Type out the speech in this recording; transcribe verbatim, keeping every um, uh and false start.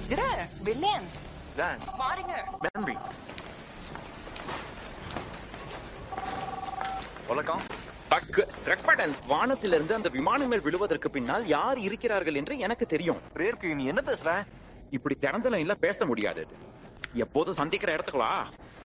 Grör, Williams. Där. Maringer. Benry. வணக்கம். ரெக்படன், வானத்திலிருந்து அந்த விமானங்கள் விழுவதற்கு பின்னால் யார் இருக்கிறார்கள் என்று எனக்கு தெரியும். ரேர்க்கு நீ என்ன பேசுற? இப்படி திறந்தல இல்ல பேச முடியாது. எப்போதும் சந்திக்கிற இடத்துக்குவா.